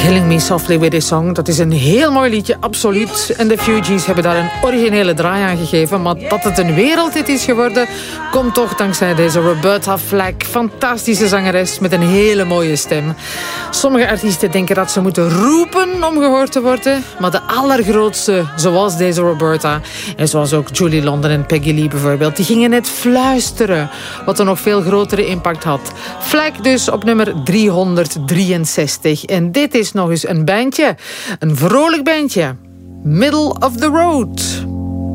Killing Me Softly With This Song. Dat is een heel mooi liedje, absoluut. En de Fugees hebben daar een originele draai aan gegeven. Maar dat het een wereldhit is geworden, komt toch dankzij deze Roberta Flack. Fantastische zangeres met een hele mooie stem. Sommige artiesten denken dat ze moeten roepen om gehoord te worden. Maar de allergrootste, zoals deze Roberta, en zoals ook Julie London en Peggy Lee bijvoorbeeld, die gingen net fluisteren, wat een nog veel grotere impact had. Flack dus op nummer 363. En dit is nog eens een bandje. Een vrolijk bandje. Middle of the Road.